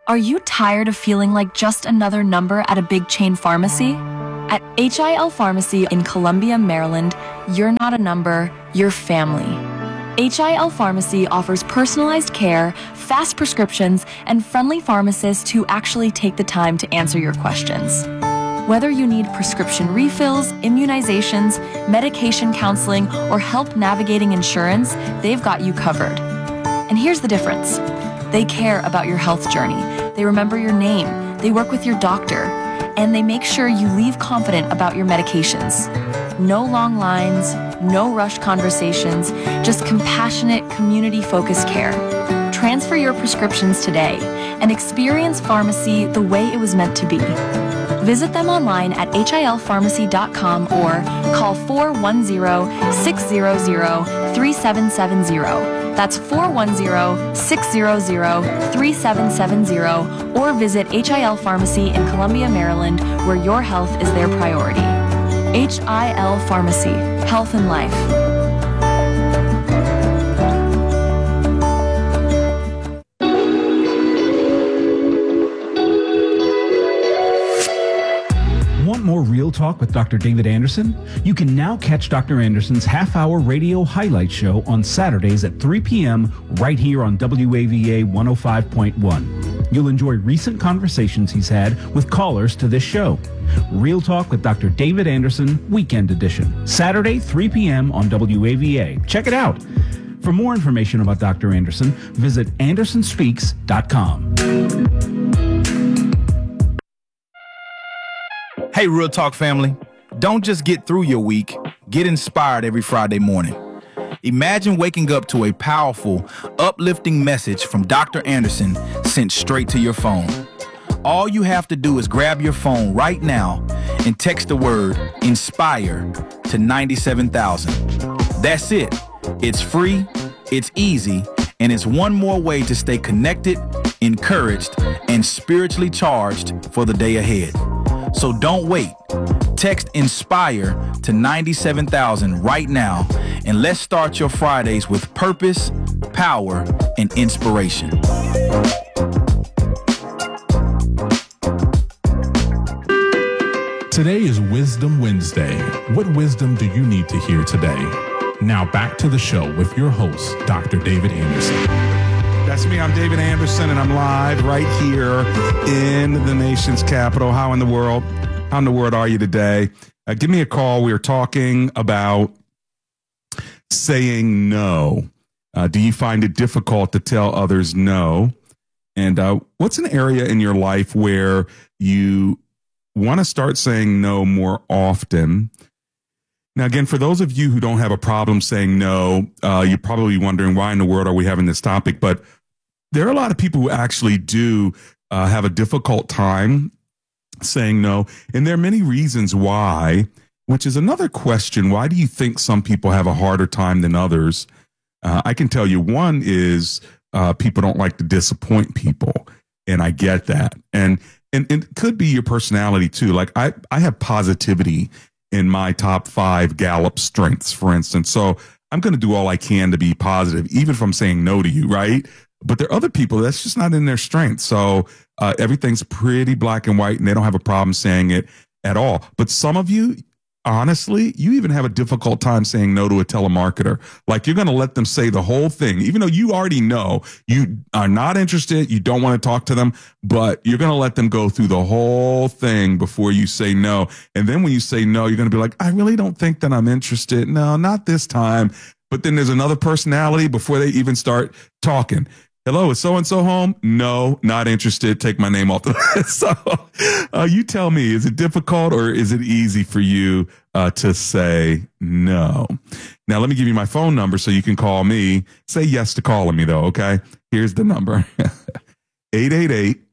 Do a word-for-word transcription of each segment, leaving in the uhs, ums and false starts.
Are you tired of feeling like just another number at a big chain pharmacy? At H I L Pharmacy in Columbia, Maryland, you're not a number, you're family. H I L Pharmacy offers personalized care, fast prescriptions, and friendly pharmacists who actually take the time to answer your questions. Whether you need prescription refills, immunizations, medication counseling, or help navigating insurance, they've got you covered. And here's the difference. They care about your health journey. They remember your name. They work with your doctor. And they make sure you leave confident about your medications. No long lines, no rushed conversations, just compassionate, community-focused care. Transfer your prescriptions today and experience pharmacy the way it was meant to be. Visit them online at H I L pharmacy dot com or call four one zero, six zero zero, three seven seven zero. That's four one zero, six zero zero, three seven seven zero, or visit H I L Pharmacy in Columbia, Maryland, where your health is their priority. H I L Pharmacy, Health and Life. Want more Real Talk with Doctor David Anderson? You can now catch Doctor Anderson's half-hour radio highlight show on Saturdays at three p.m. right here on W A V A one oh five point one. You'll enjoy recent conversations he's had with callers to this show. Real Talk with Doctor David Anderson, Weekend Edition, Saturday, three p.m. on W A V A. Check it out. For more information about Doctor Anderson, visit anderson speaks dot com. Hey, Real Talk family, don't just get through your week, get inspired every Friday morning. Imagine waking up to a powerful, uplifting message from Doctor Anderson sent straight to your phone. All you have to do is grab your phone right now and text the word INSPIRE to ninety-seven thousand. That's it. It's free, it's easy, and it's one more way to stay connected, encouraged, and spiritually charged for the day ahead. So don't wait. Text INSPIRE to ninety-seven thousand right now, and let's start your Fridays with purpose, power, and inspiration. Today is Wisdom Wednesday. What wisdom do you need to hear today? Now back to the show with your host, Doctor David Anderson. That's me. I'm David Anderson, and I'm live right here in the nation's capital. How in the world? How in the world are you today? Uh, give me a call. We are talking about saying no. Uh, do you find it difficult to tell others no? And uh, what's an area in your life where you want to start saying no more often? Now, again, for those of you who don't have a problem saying no, uh, you're probably wondering why in the world are we having this topic? But there are a lot of people who actually do uh, have a difficult time saying no. And there are many reasons why, which is another question. Why do you think some people have a harder time than others? Uh, I can tell you one is uh, people don't like to disappoint people. And I get that. And, and, and it could be your personality, too. Like I, I have positivity in my top five Gallup strengths, for instance. So I'm going to do all I can to be positive, even if I'm saying no to you, right? But there are other people that's just not in their strength. So uh, everything's pretty black and white, and they don't have a problem saying it at all. But some of you, honestly, you even have a difficult time saying no to a telemarketer. Like you're going to let them say the whole thing, even though you already know you are not interested, you don't want to talk to them, but you're going to let them go through the whole thing before you say no. And then when you say no, you're going to be like, I really don't think that I'm interested. No, not this time. But then there's another personality before they even start talking. Hello, is so-and-so home? No, not interested. Take my name off the list. So uh, you tell me, is it difficult or is it easy for you uh, to say no? Now, let me give you my phone number so you can call me. Say yes to calling me, though, okay? Here's the number. eight eight eight,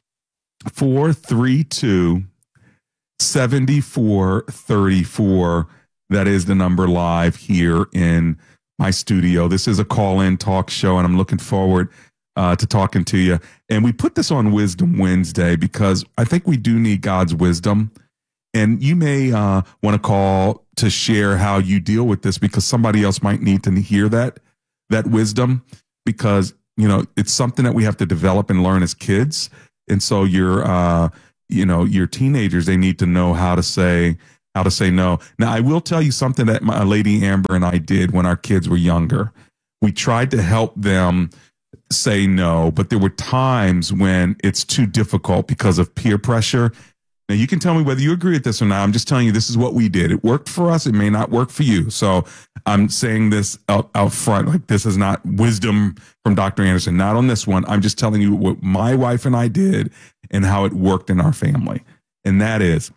four three two, seven four three four. That is the number live here in my studio. This is a call-in talk show, and I'm looking forward uh, to talking to you. And we put this on Wisdom Wednesday because I think we do need God's wisdom. And you may uh, want to call to share how you deal with this because somebody else might need to hear that that wisdom. Because you know, it's something that we have to develop and learn as kids. And so your, uh, you know, your teenagers, they need to know how to say, how to say no. Now, I will tell you something that my lady Amber and I did when our kids were younger. We tried to help them say no, but there were times when it's too difficult because of peer pressure. Now, you can tell me whether you agree with this or not. I'm just telling you, this is what we did. It worked for us. It may not work for you. So I'm saying this out, out front, like this is not wisdom from Doctor Anderson, not on this one. I'm just telling you what my wife and I did and how it worked in our family. And that is,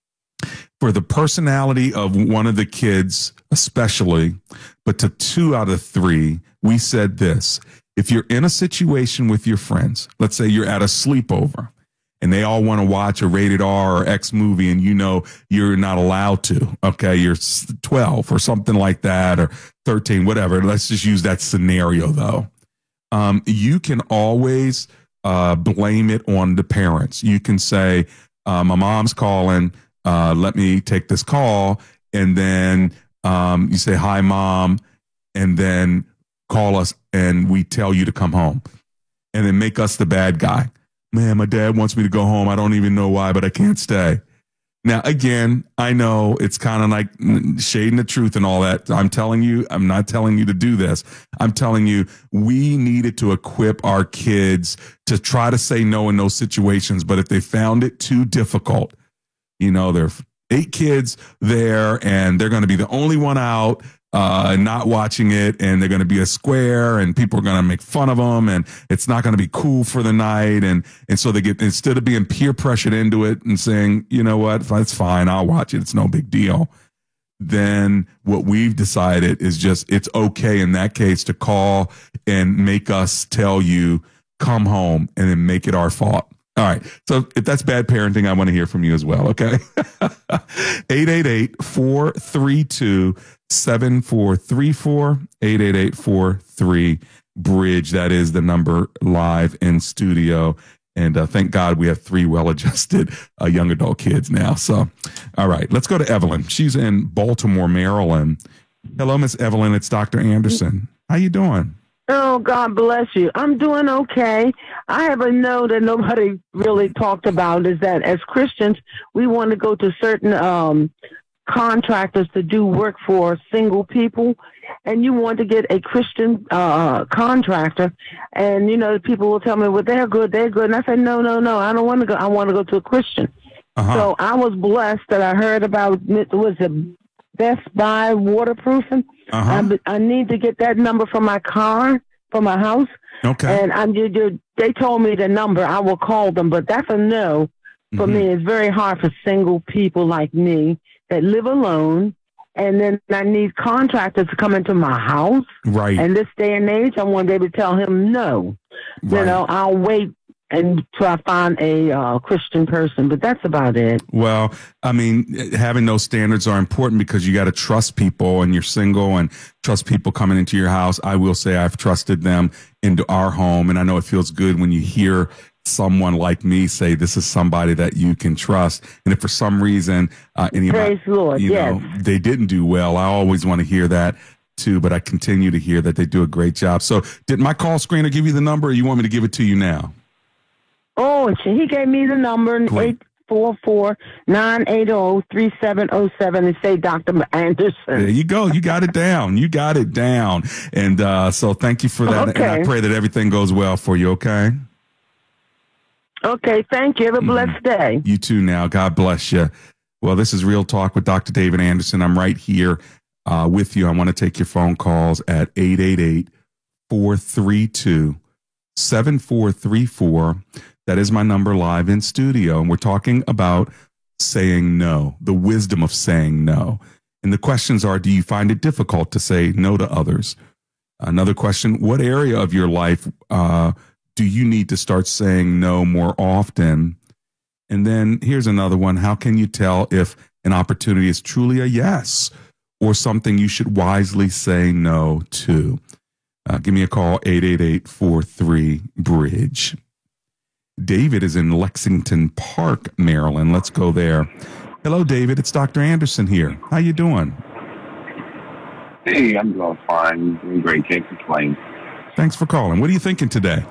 for the personality of one of the kids, especially, but to two out of three, we said this: if you're in a situation with your friends, let's say you're at a sleepover, and they all want to watch a rated R or X movie, and you know you're not allowed to, okay, you're twelve or something like that, or thirteen, whatever. Let's just use that scenario, though. Um, you can always uh, blame it on the parents. You can say, uh, my mom's calling, uh, let me take this call, and then um, you say, hi, Mom, and then call us, and we tell you to come home, and then make us the bad guy. Man, my dad wants me to go home. I don't even know why, but I can't stay. Now, again, I know it's kind of like shading the truth and all that. I'm telling you, I'm not telling you to do this. I'm telling you, we needed to equip our kids to try to say no in those situations. But if they found it too difficult, you know, there are eight kids there and they're going to be the only one out, uh, not watching it, and they're going to be a square, and people are going to make fun of them, and it's not going to be cool for the night. And, and so they get, instead of being peer pressured into it and saying, you know what, it's fine, I'll watch it, it's no big deal. Then what we've decided is just, it's okay in that case to call and make us tell you, come home, and then make it our fault. All right. So if that's bad parenting, I want to hear from you as well. Okay. eight eight eight, four three two, seven four three four, eight eight eight, four three, bridge. That is the number live in studio. And uh, thank God we have three well-adjusted uh, young adult kids now. So, all right, let's go to Evelyn. She's in Baltimore, Maryland. Hello, Miss Evelyn. It's Doctor Anderson. How you doing? Oh, God bless you. I'm doing okay. I have a note that nobody really talked about is that as Christians, we want to go to certain um, contractors to do work for single people, and you want to get a Christian uh, contractor, and, you know, people will tell me, well, they're good, they're good. And I said, no, no, no, I don't want to go. I want to go to a Christian. Uh-huh. So I was blessed that I heard about, was it Best Buy waterproofing? Uh-huh. I, I need to get that number for my car, for my house. Okay. And I'm, you, you, they told me the number. I will call them, but that's a no for mm-hmm. me. It's very hard for single people like me that live alone. And then I need contractors to come into my house. Right. And this day and age, I want to be able to tell him no. Right. You know, I'll wait until I find a uh, Christian person, but that's about it. Well, I mean, having those standards are important because you got to trust people, and you're single, and trust people coming into your house. I will say I've trusted them into our home, and I know it feels good when you hear someone like me say this is somebody that you can trust. And if for some reason uh, any Praise of my, Lord, you yes. know, they didn't do well, I always want to hear that too, but I continue to hear that they do a great job. So did my call screener give you the number, or you want me to give it to you now? Oh, he gave me the number, eight four four, nine eight zero, three seven zero seven, and say Doctor Anderson. There you go. You got it down. You got it down. And uh, so thank you for that. Okay. And I pray that everything goes well for you, okay? Okay, thank you. Have a blessed mm. day. You too now. God bless you. Well, this is Real Talk with Doctor David Anderson. I'm right here uh, with you. I want to take your phone calls at eight eight eight, four three two, seven four three four. That is my number live in studio. And we're talking about saying no, the wisdom of saying no. And the questions are, do you find it difficult to say no to others? Another question, what area of your life uh, do you need to start saying no more often? And then here's another one. How can you tell if an opportunity is truly a yes or something you should wisely say no to? Uh, give me a call, eight eight eight, four three, bridge. David is in Lexington Park, Maryland. Let's go there. Hello, David. It's Doctor Anderson here. How you doing? Hey, I'm doing fine. Doing great. Can't complain. Thanks for calling. What are you thinking today?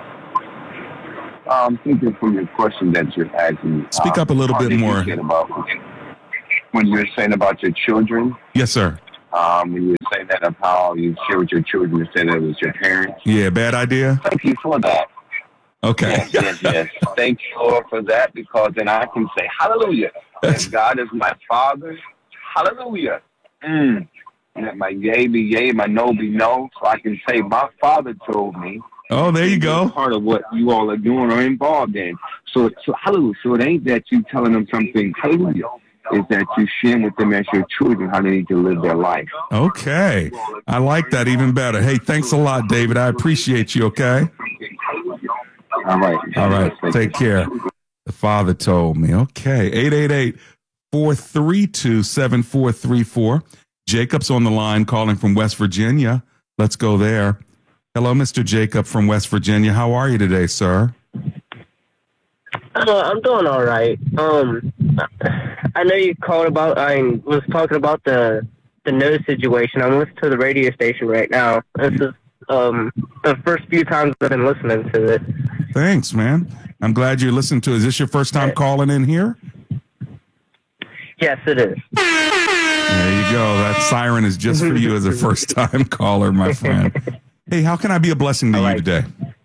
I'm thinking from your question that you're asking. Speak um, up a little bit more. About when you're saying about your children. Yes, sir. Um, when you were saying that of how you share with your children, you said that it was your parents. Yeah, bad idea. Thank you for that. Okay. Yes, yes, yes. Thank you, Lord, for that, because then I can say, hallelujah. And God is my Father. Hallelujah. Mm. And that my yea be yea, my no be no. So I can say, my Father told me. Oh, there you go. Part of what you all are doing or involved in. So, so hallelujah. So it ain't that you telling them something, hallelujah. Is that you sharing with them as your children how they need to live their life. Okay. I like that even better. Hey, thanks a lot, David. I appreciate you, okay? All right. All right. Take care. The Father told me. Okay. eight eight eight, four three two, seven four three four. Jacob's on the line calling from West Virginia. Let's go there. Hello, Mister Jacob from West Virginia. How are you today, sir? Uh, I'm doing all right. Um, I know you called about, I was talking about the the nose situation. I'm listening to the radio station right now. This is um, the first few times I've been listening to it. Thanks, man. I'm glad you're listening to it. Is this your first time calling in here? Yes, it is. There you go. That siren is just for you as a first-time caller, my friend. Hey, how can I be a blessing to I you like today?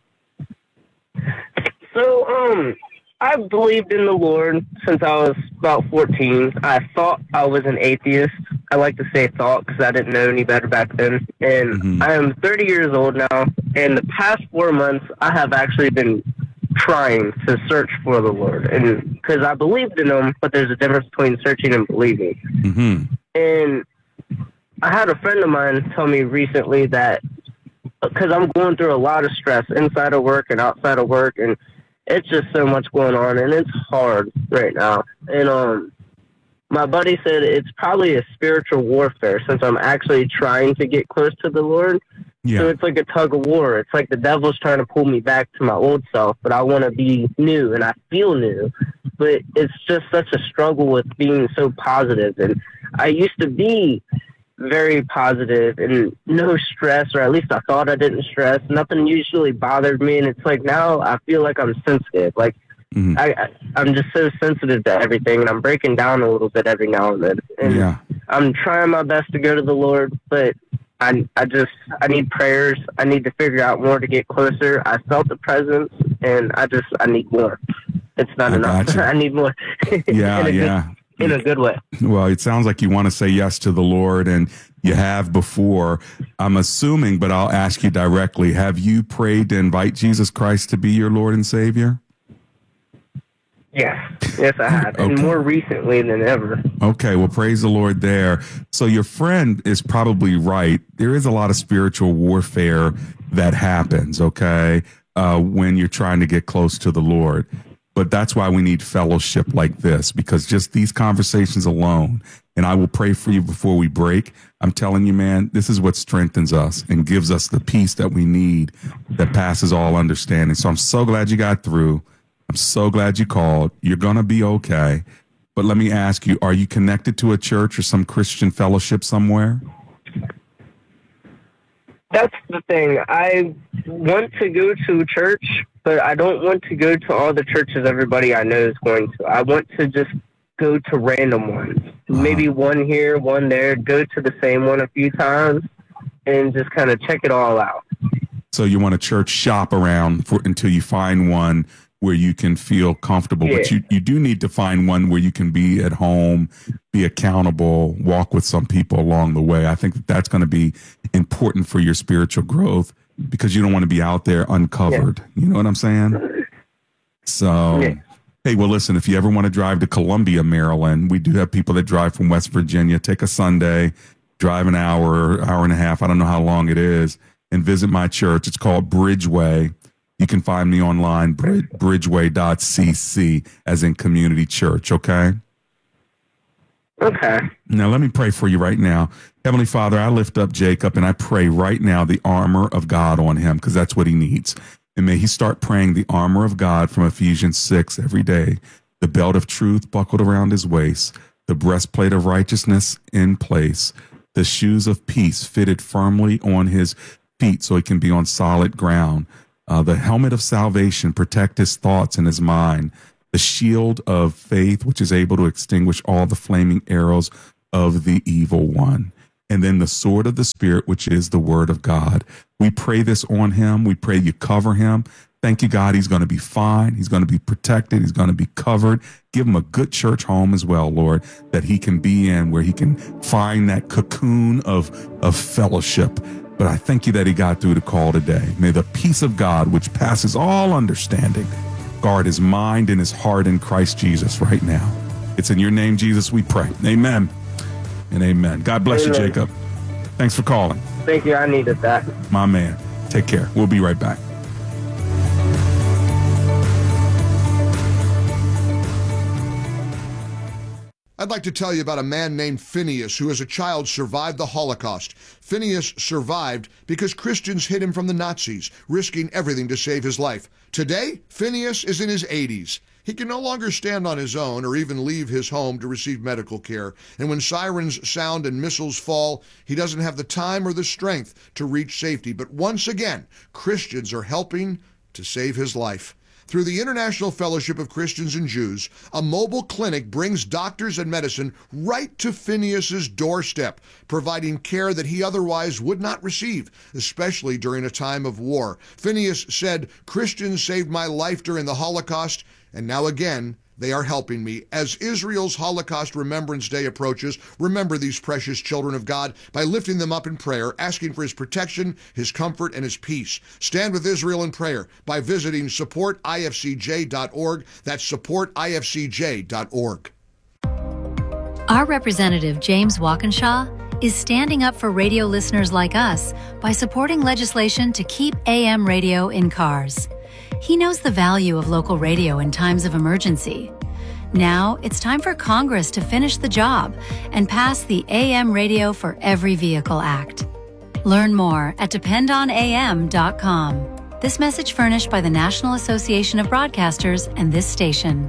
So, um, I've believed in the Lord since I was about fourteen. I thought I was an atheist. I like to say thought because I didn't know any better back then. And Mm-hmm. I am thirty years old now. And the past four months, I have actually been trying to search for the Lord. And because I believed in Him, but there's a difference between searching and believing. Mm-hmm. And I had a friend of mine tell me recently that because I'm going through a lot of stress inside of work and outside of work, and it's just so much going on, and it's hard right now. And um, my buddy said it's probably a spiritual warfare since I'm actually trying to get close to the Lord. Yeah. So it's like a tug of war. It's like the devil's trying to pull me back to my old self, but I want to be new, and I feel new. But it's just such a struggle with being so positive. And I used to be very positive and no stress, or at least I thought I didn't stress. Nothing usually bothered me, and it's like now I feel like I'm sensitive. Like Mm-hmm. I, I, I'm just so sensitive to everything, and I'm breaking down a little bit every now and then. And Yeah. I'm trying my best to go to the Lord, but I, I just I need prayers. I need to figure out more to get closer. I felt the presence, and I just I need more. It's not I enough. gotcha. I need more. Yeah, in a yeah. Good, in a good way. Well, it sounds like you want to say yes to the Lord, and you have before. I'm assuming, but I'll ask you directly. Have you prayed to invite Jesus Christ to be your Lord and Savior? Yes, yes, I have, and Okay. more recently than ever. Okay, well, praise the Lord there. So your friend is probably right. There is a lot of spiritual warfare that happens, okay, uh, when you're trying to get close to the Lord. But that's why we need fellowship like this, because just these conversations alone, and I will pray for you before we break. I'm telling you, man, this is what strengthens us and gives us the peace that we need that passes all understanding. So I'm so glad you got through. I'm so glad you called. You're going to be okay. But let me ask you, are you connected to a church or some Christian fellowship somewhere? That's the thing. I want to go to church, but I don't want to go to all the churches everybody I know is going to. I want to just go to random ones. Uh-huh. Maybe one here, one there, go to the same one a few times, and just kind of check it all out. So you want a church shop around for until you find one where you can feel comfortable, but Yeah. you, you do need to find one where you can be at home, be accountable, walk with some people along the way. I think that that's going to be important for your spiritual growth because you don't want to be out there uncovered. Yeah. You know what I'm saying? So, Yeah. hey, well, listen, if you ever want to drive to Columbia, Maryland, we do have people that drive from West Virginia, take a Sunday, drive an hour, hour and a half, I don't know how long it is, and visit my church. It's called Bridgeway. You can find me online, bridge, bridgeway dot c c, as in community church, okay? Okay. Now, let me pray for you right now. Heavenly Father, I lift up Jacob, and I pray right now the armor of God on him, because that's what he needs. And may he start praying the armor of God from Ephesians six every day, the belt of truth buckled around his waist, the breastplate of righteousness in place, the shoes of peace fitted firmly on his feet so he can be on solid ground. Uh, the helmet of salvation, protect his thoughts and his mind. The shield of faith, which is able to extinguish all the flaming arrows of the evil one. And then the sword of the Spirit, which is the word of God. We pray this on him. We pray you cover him. Thank you, God. He's going to be fine. He's going to be protected. He's going to be covered. Give him a good church home as well, Lord, that he can be in, where he can find that cocoon of, of fellowship. But I thank you that he got through the call today. May the peace of God, which passes all understanding, guard his mind and his heart in Christ Jesus right now. It's in your name, Jesus, we pray. Amen and amen. God bless amen. you, Jacob. Thanks for calling. Thank you. I needed that. My man. Take care. We'll be right back. I'd like to tell you about a man named Phineas who as a child survived the Holocaust. Phineas survived because Christians hid him from the Nazis, risking everything to save his life. Today, Phineas is in his eighties. He can no longer stand on his own or even leave his home to receive medical care. And when sirens sound and missiles fall, he doesn't have the time or the strength to reach safety. But once again, Christians are helping to save his life. Through the International Fellowship of Christians and Jews, a mobile clinic brings doctors and medicine right to Phineas's doorstep, providing care that he otherwise would not receive, especially during a time of war. Phineas said, "Christians saved my life during the Holocaust, and now again, they are helping me." As Israel's Holocaust Remembrance Day approaches, remember these precious children of God by lifting them up in prayer, asking for his protection, his comfort, and his peace. Stand with Israel in prayer by visiting support I F C J dot org. That's support I F C J dot org. Our representative, James Walkinshaw, is standing up for radio listeners like us by supporting legislation to keep A M radio in cars. He knows the value of local radio in times of emergency. Now it's time for Congress to finish the job and pass the A M Radio for Every Vehicle Act. Learn more at depend on A M dot com. This message furnished by the National Association of Broadcasters and this station.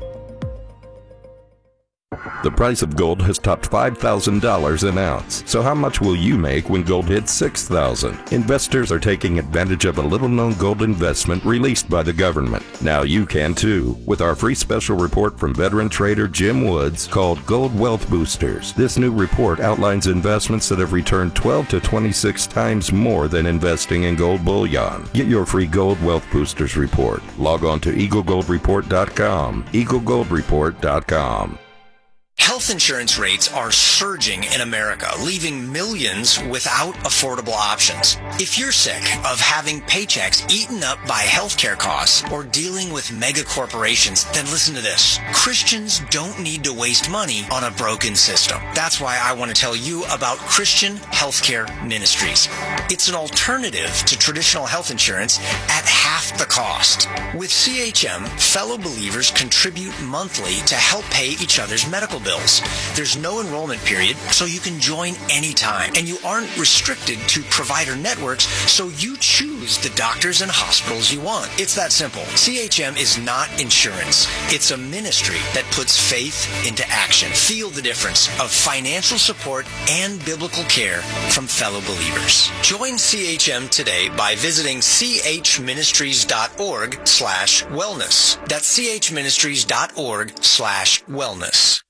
The price of gold has topped five thousand dollars an ounce. So how much will you make when gold hits six thousand dollars? Investors are taking advantage of a little-known gold investment released by the government. Now you can too, with our free special report from veteran trader Jim Woods called Gold Wealth Boosters. This new report outlines investments that have returned twelve to twenty-six times more than investing in gold bullion. Get your free Gold Wealth Boosters report. Log on to eagle gold report dot com. eagle gold report dot com. Health insurance rates are surging in America, leaving millions without affordable options. If you're sick of having paychecks eaten up by healthcare costs or dealing with mega corporations, then listen to this. Christians don't need to waste money on a broken system. That's why I want to tell you about Christian Healthcare Ministries. It's an alternative to traditional health insurance at half the cost. With C H M, fellow believers contribute monthly to help pay each other's medical bills. There's no enrollment period, so you can join anytime. And you aren't restricted to provider networks, so you choose the doctors and hospitals you want. It's that simple. C H M is not insurance. It's a ministry that puts faith into action. Feel the difference of financial support and biblical care from fellow believers. Join C H M today by visiting c h ministries dot org slash wellness. That's c h ministries dot org slash wellness.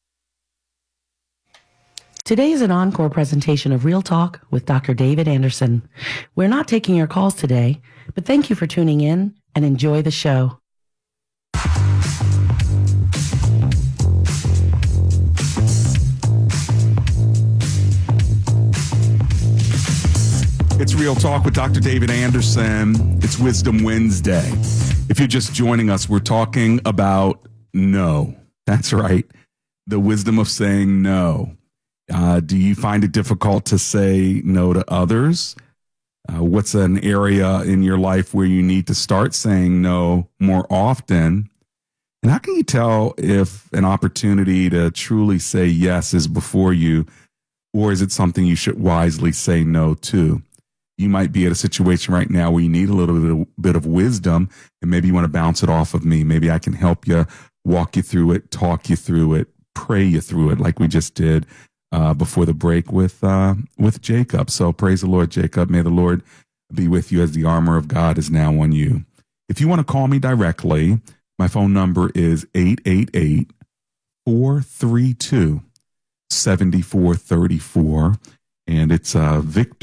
Today is an encore presentation of Real Talk with Doctor David Anderson. We're not taking your calls today, but thank you for tuning in and enjoy the show. It's Real Talk with Doctor David Anderson. It's Wisdom Wednesday. If you're just joining us, we're talking about no. That's right. The wisdom of saying no. Uh, do you find it difficult to say no to others? Uh, what's an area in your life where you need to start saying no more often? And how can you tell if an opportunity to truly say yes is before you, or is it something you should wisely say no to? You might be at a situation right now where you need a little bit of, bit of wisdom, and maybe you want to bounce it off of me. Maybe I can help you, walk you through it, talk you through it, pray you through it like we just did Uh, before the break with uh, with Jacob. So praise the Lord, Jacob. May the Lord be with you as the armor of God is now on you. If you want to call me directly, my phone number is eight eight eight, four three two, seven four three four, and it's uh, Victor.